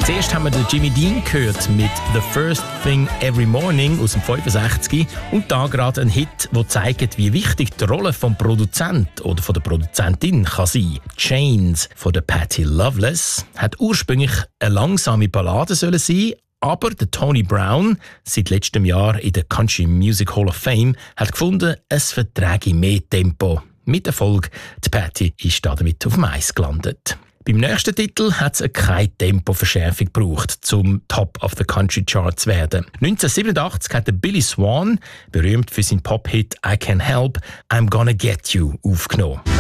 Zuerst haben wir den Jimmy Dean gehört mit «The First Thing Every Morning» aus dem 65. Und da gerade ein Hit, der zeigt, wie wichtig die Rolle vom Produzent oder von der Produzentin kann sein. «Chains» von der Patti Loveless hat ursprünglich eine langsame Ballade sollen sein, aber der Tony Brown, seit letztem Jahr in der Country Music Hall of Fame, hat gefunden, es verträge mehr Tempo. Mit Erfolg, die Patti ist damit auf dem Eis gelandet. Beim nächsten Titel hat es keine Tempoverschärfung gebraucht, zum Top of the Country Chart zu werden. 1987 hat der Billy Swan, berühmt für seinen Pop-Hit «I Can't Help, I'm Gonna Get You», aufgenommen.